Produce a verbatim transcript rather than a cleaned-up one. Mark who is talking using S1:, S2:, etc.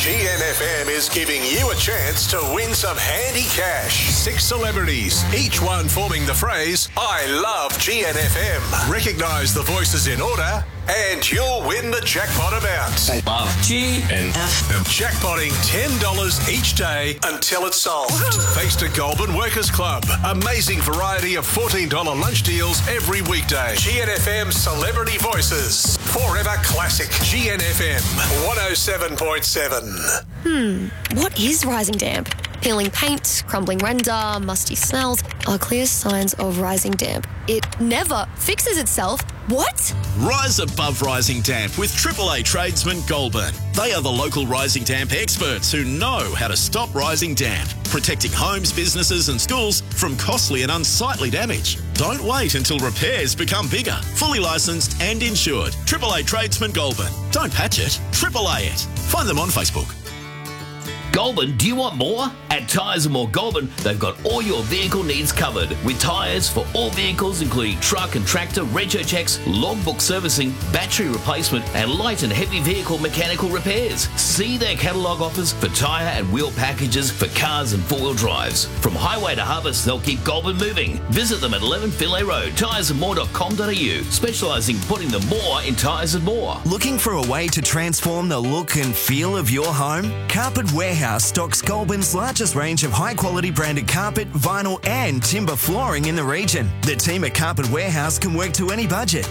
S1: G N F M is giving you a chance to win some handy cash. Six celebrities, each one forming the phrase, I love G N F M. Recognise the voices in order and you'll win the jackpot amount.
S2: I love G N F M.
S1: Jackpotting ten dollars each day until it's solved. Thanks to Goulburn Workers Club. Amazing variety of fourteen dollars lunch deals every weekday. G N F M Celebrity Voices. Forever classic. G N F M one oh seven point seven.
S3: Hmm, what is rising damp? Peeling paint, crumbling render, musty smells are clear signs of rising damp. It never fixes itself. What?
S4: Rise above rising damp with triple A Tradesman Goulburn. They are the local rising damp experts who know how to stop rising damp, protecting homes, businesses and schools from costly and unsightly damage. Don't wait until repairs become bigger. Fully licensed and insured. triple A Tradesman Goulburn. Don't patch it, triple A it. Find them on Facebook.
S5: Goulburn, do you want more? At Tyres and More Goulburn, they've got all your vehicle needs covered with tyres for all vehicles including truck and tractor, rego checks, logbook servicing, battery replacement and light and heavy vehicle mechanical repairs. See their catalogue offers for tyre and wheel packages for cars and four-wheel drives. From highway to harvest, they'll keep Goulburn moving. Visit them at eleven Philae Road, tyres and more dot com dot a u, specialising in putting the more in Tyres and More.
S6: Looking for a way to transform the look and feel of your home? Carpet Warehouse stocks Goulburn's largest range of high-quality branded carpet, vinyl and timber flooring in the region. The team at Carpet Warehouse can work to any budget.